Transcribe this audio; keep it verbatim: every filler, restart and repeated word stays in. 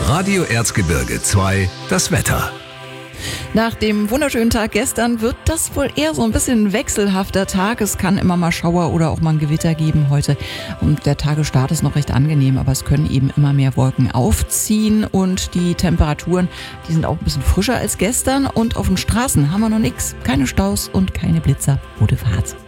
Radio Erzgebirge zwei, das Wetter. Nach dem wunderschönen Tag gestern wird das wohl eher so ein bisschen ein wechselhafter Tag. Es kann immer mal Schauer oder auch mal ein Gewitter geben heute. Und der Tagesstart ist noch recht angenehm, aber es können eben immer mehr Wolken aufziehen. Und die Temperaturen, die sind auch ein bisschen frischer als gestern. Und auf den Straßen haben wir noch nichts. Keine Staus und keine Blitzer. Gute Fahrt.